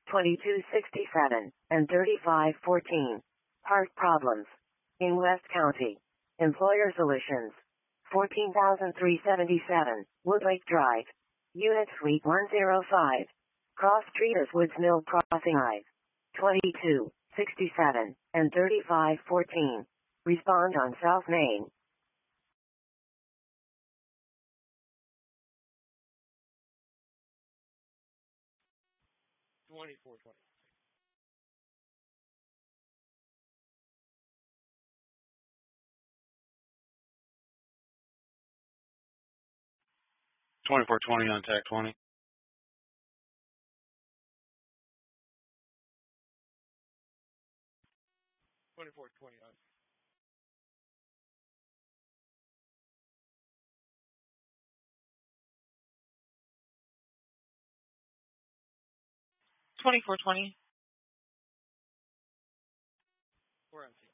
2267 and 3514. Heart problems. In West County. Employer Solutions. 14,377, Woodlake Drive. Unit Suite 105. Cross Street is Woods Mill Crossing I. 2267 and 3514. Respond on South Main. 2420. 2420 on TAC 20. 2420 on. 2420. We're on.